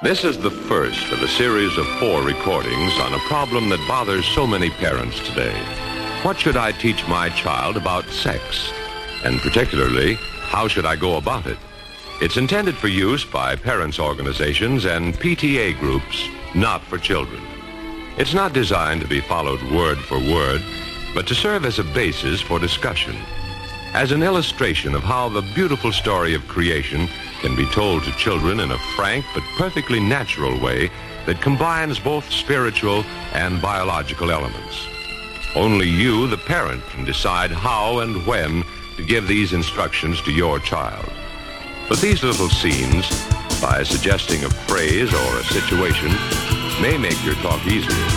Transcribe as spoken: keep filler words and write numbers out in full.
This is the first of a series of four recordings on a problem that bothers so many parents today. What should I teach my child about sex? And particularly, how should I go about it? It's intended for use by parents' organizations and P T A groups, not for children. It's not designed to be followed word for word, but to serve as a basis for discussion, as an illustration of how the beautiful story of creation can be told to children in a frank but perfectly natural way that combines both spiritual and biological elements. Only you, the parent, can decide how and when to give these instructions to your child. But these little scenes, by suggesting a phrase or a situation, may make your talk easier.